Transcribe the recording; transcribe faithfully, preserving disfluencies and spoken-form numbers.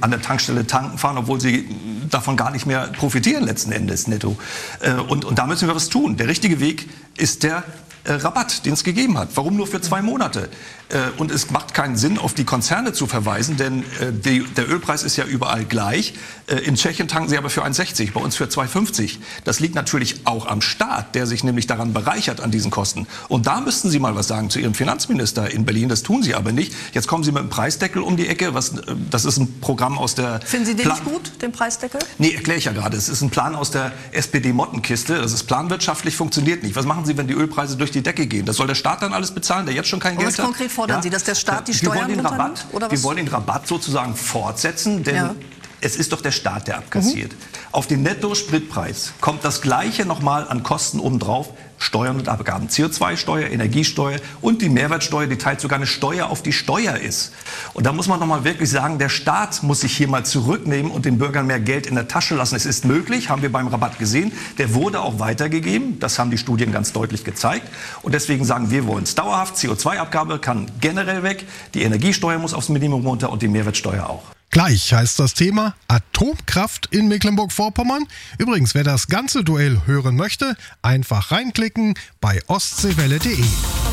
an der Tankstelle tanken fahren, obwohl sie davon gar nicht mehr profitieren letzten Endes netto. Äh, und, und da müssen wir was tun. Der richtige Weg ist der äh, Rabatt, den es gegeben hat. Warum nur für zwei Monate? Äh, und es macht keinen Sinn, auf die Konzerne zu verweisen, denn äh, die, der Ölpreis ist ja überall gleich. Äh, in Tschechien tanken sie aber für eins Komma sechzig, bei uns für zwei Komma fünfzig. Das liegt natürlich auch am Staat, der sich nämlich daran bereichert an diesen Kosten. Und da müssten Sie mal was sagen zu Ihrem Finanzminister in Berlin. Das tun Sie aber nicht. Jetzt kommen Sie mit einem Preisdeckel um die Ecke. Was, das ist ein Programm aus der... Finden Sie den Pla- nicht gut, den Preisdeckel? Nee, erkläre ich ja gerade. Es ist ein Plan aus der S P D-Mottenkiste. Das ist planwirtschaftlich, funktioniert nicht. Was machen Sie, wenn die Ölpreise durch die Decke gehen? Das soll der Staat dann alles bezahlen, der jetzt schon kein Und Geld was hat? konkret fordern Sie, dass der Staat die wir Steuern wollen den runternimmt, Rabatt, oder was? Wir wollen den Rabatt sozusagen fortsetzen, denn Ja. es ist doch der Staat, der abkassiert. Mhm. Auf den Netto-Spritpreis kommt das Gleiche nochmal an Kosten obendrauf. Steuern und Abgaben. C O zwei Steuer, Energiesteuer und die Mehrwertsteuer, die teils sogar eine Steuer auf die Steuer ist. Und da muss man nochmal wirklich sagen, der Staat muss sich hier mal zurücknehmen und den Bürgern mehr Geld in der Tasche lassen. Es ist möglich, haben wir beim Rabatt gesehen. Der wurde auch weitergegeben. Das haben die Studien ganz deutlich gezeigt. Und deswegen sagen wir, wir wollen es dauerhaft. C O zwei Abgabe kann generell weg. Die Energiesteuer muss aufs Minimum runter und die Mehrwertsteuer auch. Gleich heißt das Thema Atomkraft in Mecklenburg-Vorpommern. Übrigens, wer das ganze Duell hören möchte, einfach reinklicken bei ostseewelle punkt de.